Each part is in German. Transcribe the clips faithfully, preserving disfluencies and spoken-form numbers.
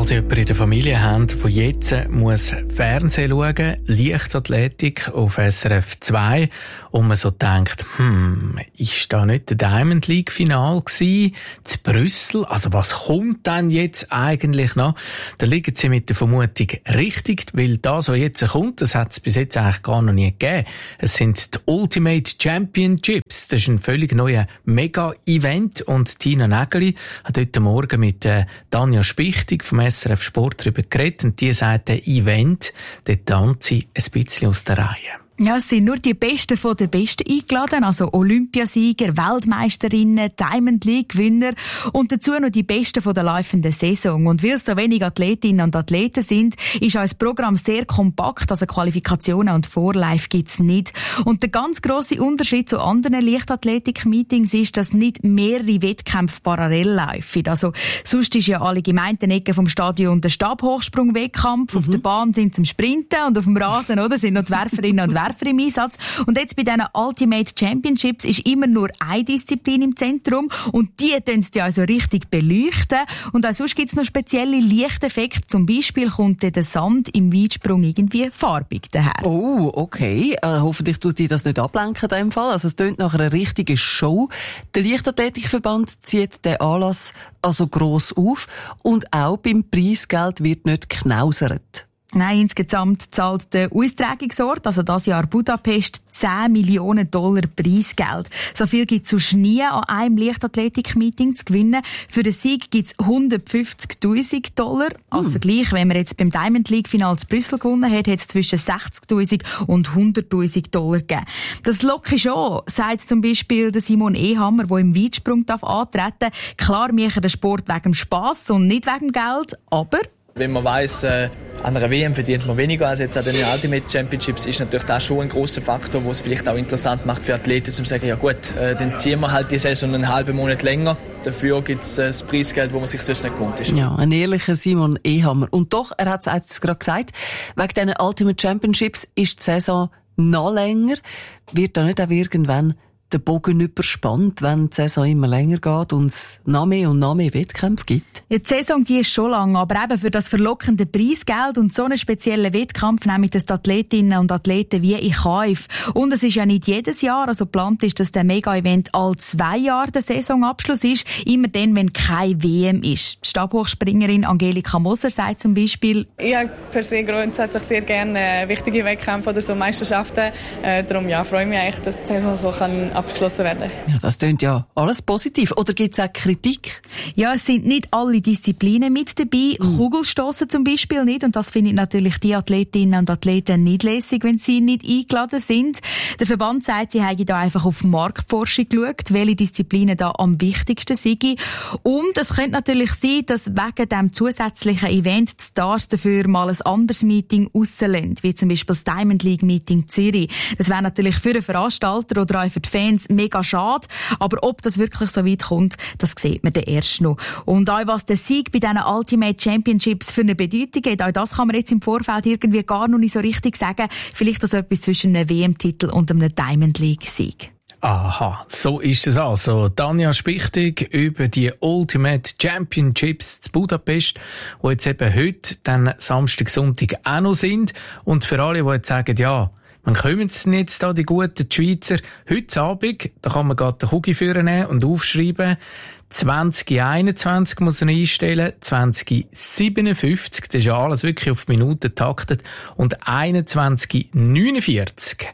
Falls ihr jemanden in der Familie habt, der jetzt muss Fernsehen schauen, Leichtathletik auf S R F zwei, und man so denkt, hm, ist da nicht der Diamond League Final gsi, zu Brüssel? Also was kommt denn jetzt eigentlich noch? Da liegen sie mit der Vermutung richtig, weil das, was jetzt kommt, das hat es bis jetzt eigentlich gar noch nie gegeben. Es sind die Ultimate Championships. Das ist ein völlig neuer Mega-Event, und Tina Nägeli hat heute Morgen mit äh, Tanja Spichtig vom S R F Sport darüber geredet, und die sagt, der Event, der tanzt sie ein bisschen aus der Reihe. Ja, es sind nur die Besten von den Besten eingeladen, also Olympiasieger, Weltmeisterinnen, Diamond League-Gewinner und dazu noch die Besten von der laufenden Saison. Und weil es so wenig Athletinnen und Athleten sind, ist auch das Programm sehr kompakt, also Qualifikationen und Vorlauf gibt's nicht. Und der ganz grosse Unterschied zu anderen Leichtathletik-Meetings ist, dass nicht mehrere Wettkämpfe parallel laufen. Also sonst ist ja alle gemeinten Ecken vom Stadion der Stabhochsprung-Wettkampf, mhm. auf der Bahn sind zum Sprinten und auf dem Rasen, oder, sind noch die Werferinnen und Werfer im Einsatz. Und jetzt bei diesen Ultimate Championships ist immer nur eine Disziplin im Zentrum, und die tun sie also richtig beleuchten. Und auch sonst gibt es noch spezielle Lichteffekte. Zum Beispiel kommt der Sand im Weitsprung irgendwie farbig daher. Oh, okay. Äh, hoffentlich tut dich das nicht ablenken in dem Fall. Also es tönt nach einer richtigen Show. Der Leichtathletikverband zieht den Anlass also gross auf, und auch beim Preisgeld wird nicht geknausert. Nein, insgesamt zahlt der Austragungsort, also das Jahr Budapest, zehn Millionen Dollar Preisgeld. So viel gibt es sonst nie an einem Leichtathletik-Meeting zu gewinnen. Für den Sieg gibt es hundertfünfzigtausend Dollar. Als hm. Vergleich, wenn man jetzt beim Diamond League Final zu Brüssel gewonnen hat, hat es zwischen sechzigtausend und hunderttausend Dollar gegeben. Das locke schon, sagt zum Beispiel der Simon Ehammer, der im Weitsprung antreten darf. Klar, wir machen den Sport wegen dem Spass und nicht wegen dem Geld, aber wenn man weiss, äh, an einer W M verdient man weniger als jetzt an den Ultimate Championships, ist natürlich das schon ein grosser Faktor, der es vielleicht auch interessant macht für Athleten, um zu sagen, ja gut, äh, dann ziehen wir halt die Saison einen halben Monat länger. Dafür gibt es äh, das Preisgeld, wo man sich sonst nicht gewohnt ist. Ja, ein ehrlicher Simon Ehammer. Und doch, er hat es jetzt gerade gesagt, wegen diesen Ultimate Championships ist die Saison noch länger. Wird da nicht auch irgendwann der Bogen überspannt, wenn die Saison immer länger geht und es noch mehr und noch mehr Wettkämpfe gibt? Ja, die Saison die ist schon lang, aber eben für das verlockende Preisgeld und so einen speziellen Wettkampf nehmen das die Athletinnen und Athleten wie in Kauf. Und es ist ja nicht jedes Jahr, also geplant ist, dass der Mega-Event all zwei Jahre der Saisonabschluss ist, immer dann, wenn keine W M ist. Die Stabhochspringerin Angelika Moser sagt zum Beispiel: Ich habe per se grundsätzlich sehr gerne wichtige Wettkämpfe oder so Meisterschaften. Äh, darum ja, freue ich mich eigentlich, dass die Saison so kann abgeschlossen werden. Ja, das klingt ja alles positiv. Oder gibt es auch Kritik? Ja, es sind nicht alle Disziplinen mit dabei. Mm. Kugelstossen zum Beispiel nicht. Und das finden natürlich die Athletinnen und Athleten nicht lässig, wenn sie nicht eingeladen sind. Der Verband sagt, sie haben da einfach auf Marktforschung geschaut, welche Disziplinen da am wichtigsten sind. Und es könnte natürlich sein, dass wegen diesem zusätzlichen Event die Stars dafür mal ein anderes Meeting rauslassen, wie zum Beispiel das Diamond League Meeting Zürich. Das wäre natürlich für den Veranstalter oder auch für die Fans mega schade. Aber ob das wirklich so weit kommt, das sieht man dann erst noch. Und auch was der Sieg bei diesen Ultimate Championships für eine Bedeutung hat, auch das kann man jetzt im Vorfeld irgendwie gar noch nicht so richtig sagen. Vielleicht das etwas zwischen einem W M-Titel und einem Diamond League-Sieg. Aha, so ist es also. Tanja Spichtig über die Ultimate Championships zu Budapest, die jetzt eben heute, dann Samstag, Sonntag auch noch sind. Und für alle, die jetzt sagen, ja, wann kommen sie denn jetzt da, die guten die Schweizer? Heute Abend, da kann man gerade den Kugelführer nehmen und aufschreiben. zwanzig einundzwanzig muss man einstellen, zwanzig siebenundfünfzig, das ist ja alles wirklich auf die Minute taktet, und einundzwanzig neunundvierzig.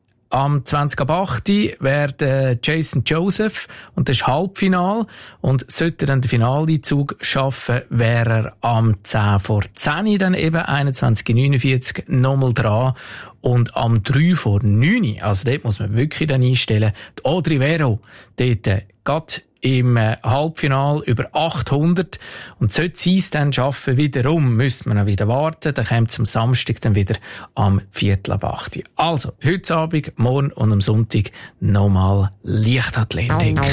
Am zwanzig ab acht wäre der Jason Joseph, und das ist Halbfinal. Und sollte er dann den Finaleinzug schaffen, wäre er am zehn vor zehn dann eben einundzwanzig neunundvierzig nochmal dran. Und am drei vor neun, also dort muss man wirklich dann einstellen, die Audrey Vero, dort geht im Halbfinal über achthundert. Und sollte sie es dann schaffen, wiederum, müsste man dann wieder warten. Dann kommt es am Samstag dann wieder am Viertel ab acht. Also, heute Abend, morgen und am Sonntag nochmal Leichtathletik.